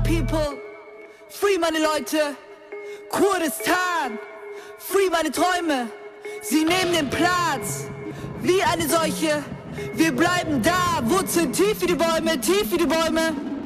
people, free meine Leute, Kurdistan, free meine Träume, sie nehmen den Platz, wie eine Seuche, wir bleiben da, Wurzeln tief wie die Bäume, tief wie die Bäume.